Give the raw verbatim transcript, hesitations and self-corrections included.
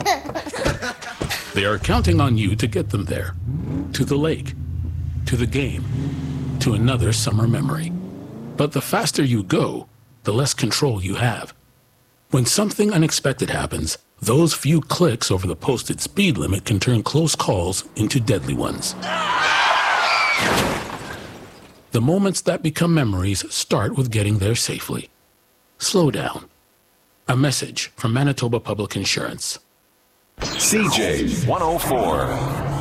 They are counting on you to get them there. To the lake, to the game, to another summer memory. But the faster you go, the less control you have. When something unexpected happens, those few clicks over the posted speed limit can turn close calls into deadly ones. The moments that become memories start with getting there safely. Slow down. A message from Manitoba Public Insurance. C J one oh four.